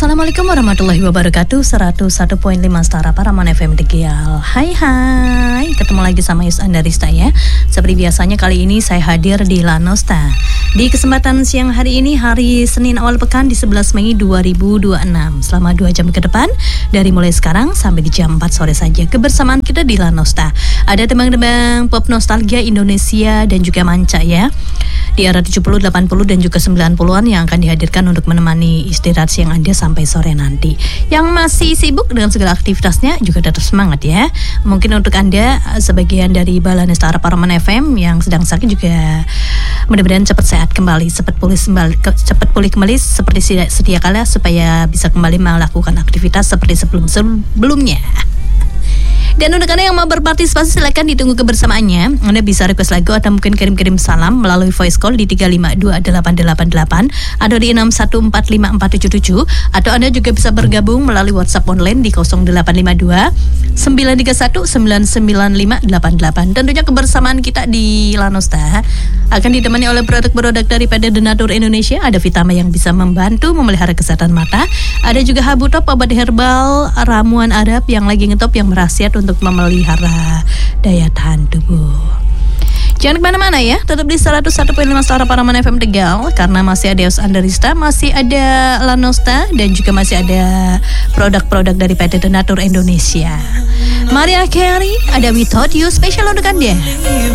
Assalamualaikum warahmatullahi wabarakatuh. 101.5 Setara Paraman FM Tegal. Hai, ketemu lagi sama Yus Andarista ya. Seperti biasanya kali ini saya hadir di Lanosta. Di kesempatan siang hari ini, hari Senin awal pekan di 11 Mei 2026. Selama 2 jam ke depan, dari mulai sekarang sampai di jam 4 sore saja, kebersamaan kita di Lanosta. Ada tembang-tembang pop nostalgia Indonesia dan juga manca ya, di era 70, 80 dan juga 90-an yang akan dihadirkan untuk menemani istirahat siang Anda sampai sore nanti. Yang masih sibuk dengan segala aktivitasnya juga tetap semangat ya. Mungkin untuk Anda sebagian dari Balani Setara Paraman FM yang sedang sakit juga mudah-mudahan cepat sehat kembali, cepat pulih kembali seperti sedia kala supaya bisa kembali melakukan aktivitas seperti sebelumnya. Dan untuk Anda yang mau berpartisipasi, silakan ditunggu kebersamaannya. Anda bisa request lagu atau mungkin kirim-kirim salam melalui voice call di 3528888 atau di 6145477, atau Anda juga bisa bergabung melalui WhatsApp online di 0852 931 99588. Tentunya kebersamaan kita di Lanosta akan ditemani oleh produk-produk daripada The Nature Indonesia. Ada Vitama yang bisa membantu memelihara kesehatan mata. Ada juga Habutop, obat herbal ramuan Arab yang lagi ngetop, yang berkhasiat untuk memelihara daya tahan tubuh. Jangan kemana-mana ya, tetap di 101.5 Setara Paraman FM Tegal, karena masih ada Yus Andarista, masih ada Lanosta, dan juga masih ada produk-produk dari PT The Nature Indonesia. Mariah Carey, ada Without You, spesial untuk Anda.